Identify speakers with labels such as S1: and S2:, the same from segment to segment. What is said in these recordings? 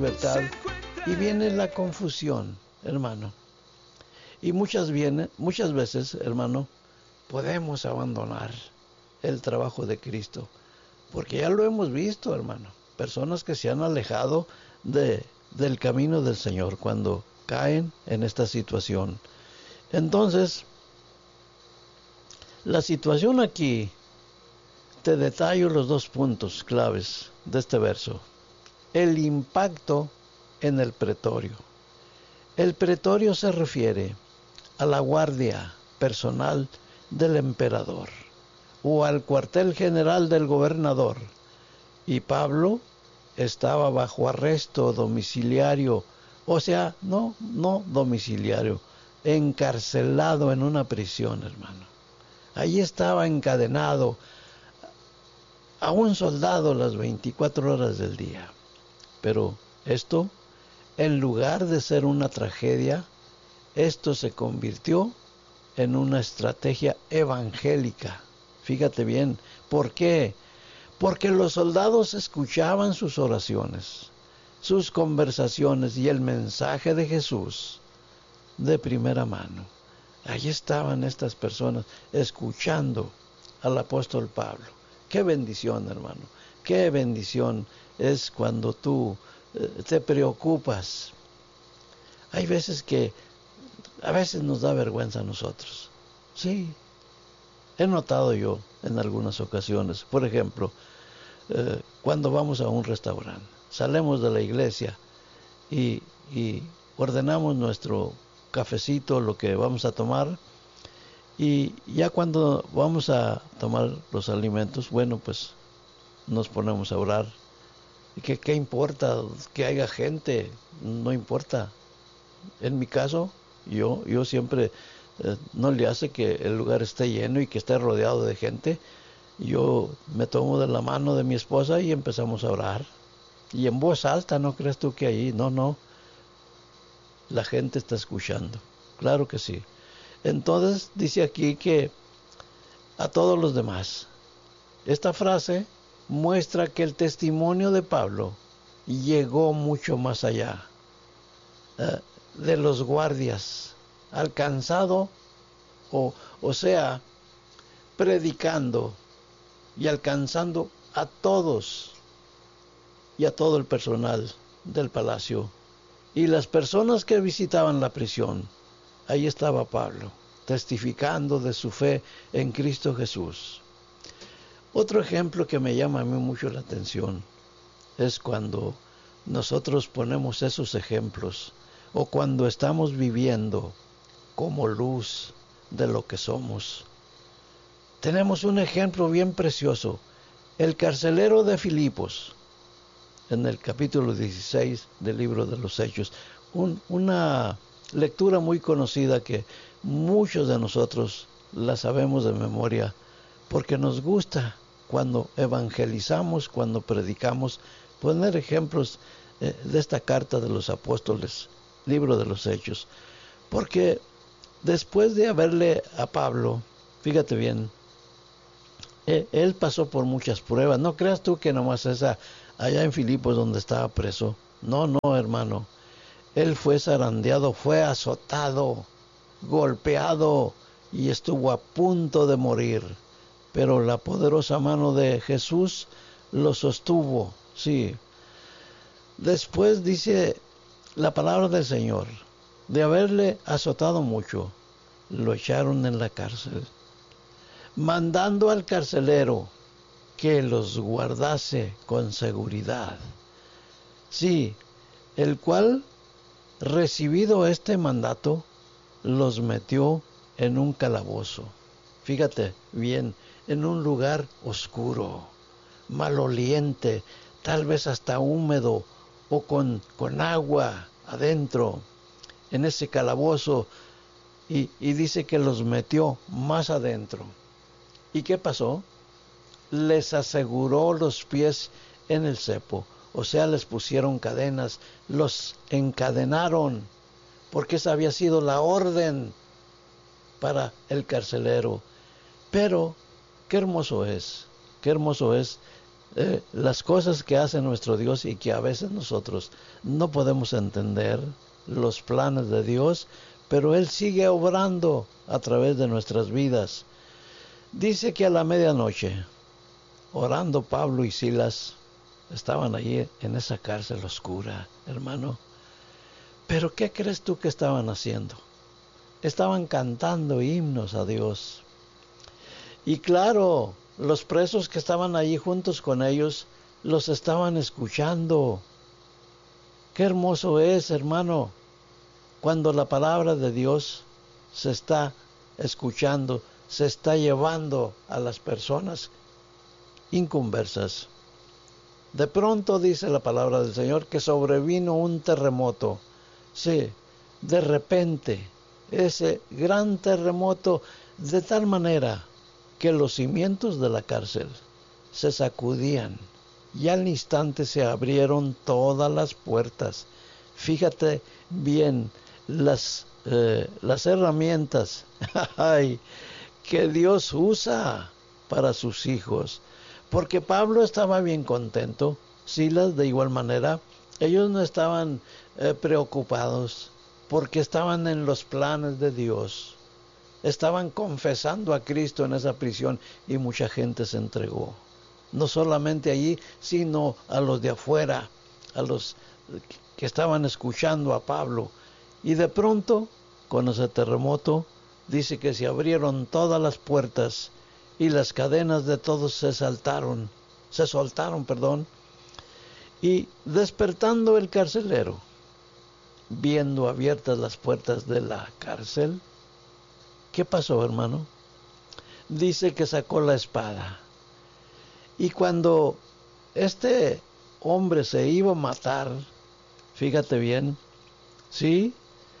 S1: libertad y viene la confusión, hermano. Y muchas veces, hermano, podemos abandonar el trabajo de Cristo, porque ya lo hemos visto, hermano. Personas que se han alejado del camino del Señor cuando caen en esta situación. Entonces, la situación aquí, te detallo los dos puntos claves de este verso. El impacto en el pretorio. El pretorio se refiere a la guardia personal del emperador o al cuartel general del gobernador. Y Pablo estaba bajo arresto domiciliario, o sea, no domiciliario, encarcelado en una prisión, hermano. Allí estaba encadenado a un soldado las 24 horas del día. Pero esto, en lugar de ser una tragedia, esto se convirtió en una estrategia evangélica. Fíjate bien, ¿por qué? Porque los soldados escuchaban sus oraciones, sus conversaciones y el mensaje de Jesús de primera mano. Allí estaban estas personas escuchando al apóstol Pablo. Qué bendición, hermano. Qué bendición es cuando tú te preocupas. Hay veces que a veces nos da vergüenza a nosotros. Sí, he notado yo en algunas ocasiones. Por ejemplo, cuando vamos a un restaurante, salimos de la iglesia y ordenamos nuestro cafecito, lo que vamos a tomar, y ya cuando vamos a tomar los alimentos, bueno, pues nos ponemos a orar. ¿Qué importa que haya gente? No importa. En mi caso, yo siempre no le hace que el lugar esté lleno y que esté rodeado de gente. Yo me tomo de la mano de mi esposa y empezamos a orar. Y en voz alta, ¿no crees tú que ahí? No. La gente está escuchando. Claro que sí. Entonces dice aquí que a todos los demás. Esta frase muestra que el testimonio de Pablo llegó mucho más allá de los guardias, alcanzado, o sea, predicando y alcanzando a todos y a todo el personal del palacio. Y las personas que visitaban la prisión, ahí estaba Pablo, testificando de su fe en Cristo Jesús. Otro ejemplo que me llama a mí mucho la atención es cuando nosotros ponemos esos ejemplos o cuando estamos viviendo como luz de lo que somos. Tenemos un ejemplo bien precioso. El carcelero de Filipos, en el capítulo 16 del libro de los Hechos, una lectura muy conocida que muchos de nosotros la sabemos de memoria, porque nos gusta cuando evangelizamos, cuando predicamos, poner ejemplos de esta carta de los apóstoles, libro de los Hechos. Porque después de haberle a Pablo, fíjate bien, él pasó por muchas pruebas. No creas tú que nomás esa allá en Filipos donde estaba preso. No, hermano. Él fue zarandeado, fue azotado, golpeado y estuvo a punto de morir. Pero la poderosa mano de Jesús lo sostuvo, sí. Después dice la palabra del Señor, de haberle azotado mucho, lo echaron en la cárcel, mandando al carcelero que los guardase con seguridad. Sí, el cual, recibido este mandato, los metió en un calabozo. Fíjate bien, en un lugar oscuro, maloliente, tal vez hasta húmedo o con agua adentro, en ese calabozo, y dice que los metió más adentro. ¿Y qué pasó? Les aseguró los pies en el cepo, o sea, les pusieron cadenas, los encadenaron, porque esa había sido la orden para el carcelero. Pero qué hermoso es las cosas que hace nuestro Dios y que a veces nosotros no podemos entender los planes de Dios, pero Él sigue obrando a través de nuestras vidas. Dice que a la medianoche, orando Pablo y Silas, estaban allí en esa cárcel oscura, hermano. Pero ¿qué crees tú que estaban haciendo? Estaban cantando himnos a Dios. Y claro, los presos que estaban allí juntos con ellos, los estaban escuchando. Qué hermoso es, hermano, cuando la palabra de Dios se está escuchando, se está llevando a las personas inconversas. De pronto dice la palabra del Señor que sobrevino un terremoto. Sí, de repente, ese gran terremoto, de tal manera que los cimientos de la cárcel se sacudían y al instante se abrieron todas las puertas. Fíjate bien las herramientas que Dios usa para sus hijos. Porque Pablo estaba bien contento, Silas de igual manera. Ellos no estaban preocupados porque estaban en los planes de Dios. Estaban confesando a Cristo en esa prisión y mucha gente se entregó. No solamente allí, sino a los de afuera, a los que estaban escuchando a Pablo. Y de pronto, con ese terremoto, dice que se abrieron todas las puertas y las cadenas de todos se soltaron, y despertando el carcelero, viendo abiertas las puertas de la cárcel, ¿qué pasó, hermano? Dice que sacó la espada. Y cuando este hombre se iba a matar, fíjate bien, ¿sí?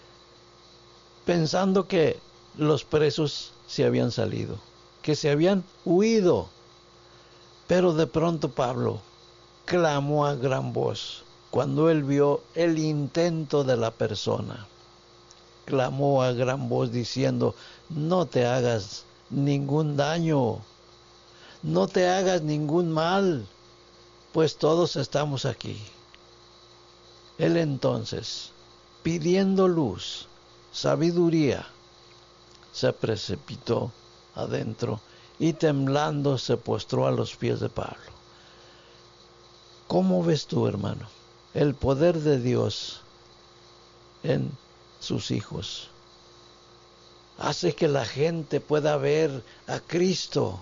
S1: Pensando que los presos se habían salido, que se habían huido. Pero de pronto Pablo clamó a gran voz cuando él vio el intento de la persona. Clamó a gran voz diciendo: no te hagas ningún daño, no te hagas ningún mal, pues todos estamos aquí. Él entonces, pidiendo luz, sabiduría, se precipitó adentro y temblando se postró a los pies de Pablo. ¿Cómo ves tú, hermano, el poder de Dios en sus hijos? Hace que la gente pueda ver a Cristo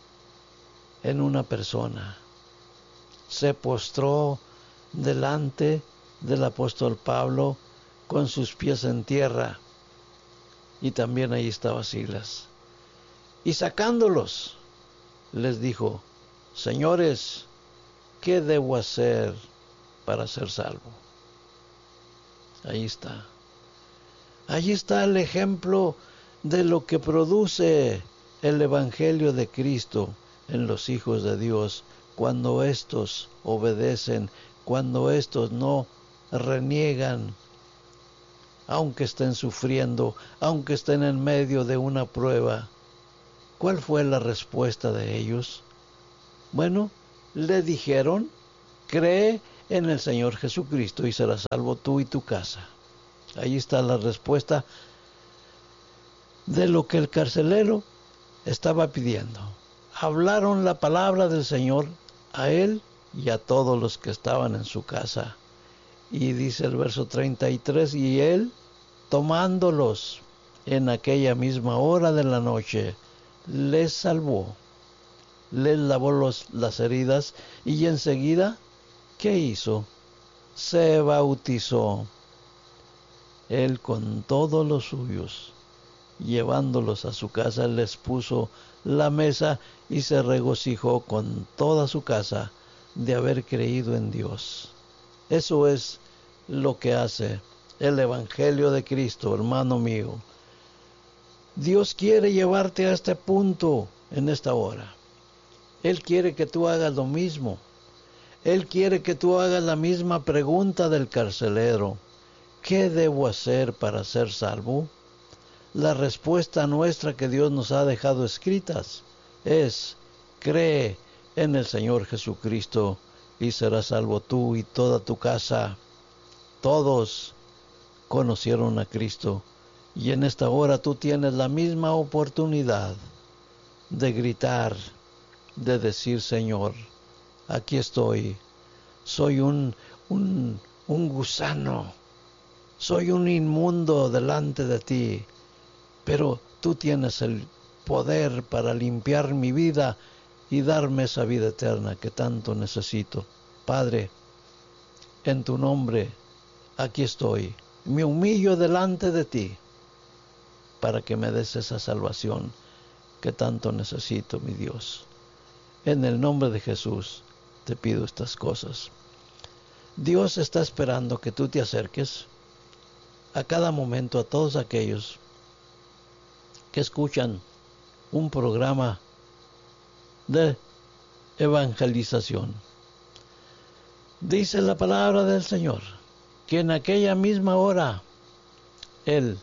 S1: en una persona. Se postró delante del apóstol Pablo con sus pies en tierra, y también ahí estaba Silas. Y sacándolos, les dijo: señores, ¿qué debo hacer para ser salvo? Ahí está. Allí está el ejemplo de lo que produce el Evangelio de Cristo en los hijos de Dios, cuando éstos obedecen, cuando éstos no reniegan, aunque estén sufriendo, aunque estén en medio de una prueba. ¿Cuál fue la respuesta de ellos? Bueno, le dijeron: cree en el Señor Jesucristo y serás salvo tú y tu casa. Ahí está la respuesta de lo que el carcelero estaba pidiendo. Hablaron la palabra del Señor a él y a todos los que estaban en su casa. Y dice el verso 33, y él, tomándolos en aquella misma hora de la noche, les salvó, les lavó las heridas, y enseguida, ¿qué hizo? Se bautizó, él con todos los suyos. Llevándolos a su casa, les puso la mesa y se regocijó con toda su casa de haber creído en Dios. Eso es lo que hace el Evangelio de Cristo, hermano mío. Dios quiere llevarte a este punto en esta hora. Él quiere que tú hagas lo mismo. Él quiere que tú hagas la misma pregunta del carcelero: ¿qué debo hacer para ser salvo? La respuesta nuestra que Dios nos ha dejado escritas es: cree en el Señor Jesucristo, y serás salvo tú y toda tu casa. Todos conocieron a Cristo, y en esta hora tú tienes la misma oportunidad de gritar, de decir: Señor, aquí estoy. Soy un gusano, soy un inmundo delante de ti, pero tú tienes el poder para limpiar mi vida y darme esa vida eterna que tanto necesito. Padre, en tu nombre, aquí estoy. Me humillo delante de ti para que me des esa salvación que tanto necesito, mi Dios. En el nombre de Jesús te pido estas cosas. Dios está esperando que tú te acerques a cada momento a todos aquellos que escuchan un programa de evangelización. Dice la palabra del Señor que en aquella misma hora el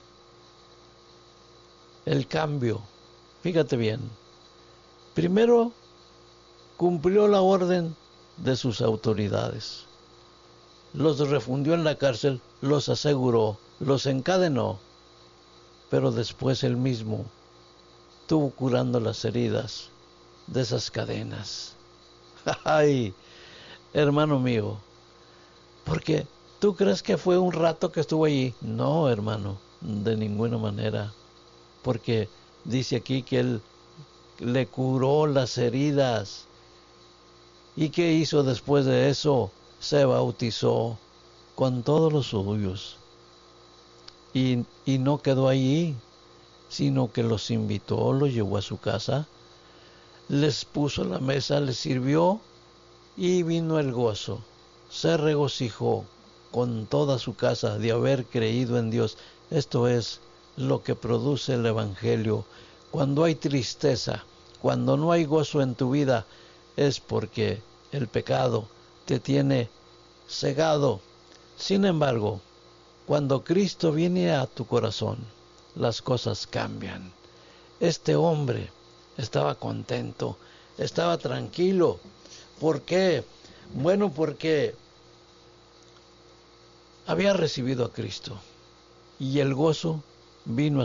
S1: cambio, fíjate bien, primero cumplió la orden de sus autoridades, los refundió en la cárcel, los aseguró, los encadenó, pero después él mismo estuvo curando las heridas de esas cadenas. ¡Ay, hermano mío! Porque ¿tú crees que fue un rato que estuvo allí? No, hermano, de ninguna manera. Porque dice aquí que él le curó las heridas. ¿Y qué hizo después de eso? Se bautizó con todos los suyos. Y no quedó allí, sino que los invitó, los llevó a su casa, les puso la mesa, les sirvió, y vino el gozo. Se regocijó con toda su casa de haber creído en Dios. Esto es lo que produce el Evangelio. Cuando hay tristeza, cuando no hay gozo en tu vida, es porque el pecado te tiene cegado. Sin embargo, cuando Cristo viene a tu corazón, las cosas cambian. Este hombre estaba contento, estaba tranquilo. ¿Por qué? Bueno, porque había recibido a Cristo y el gozo vino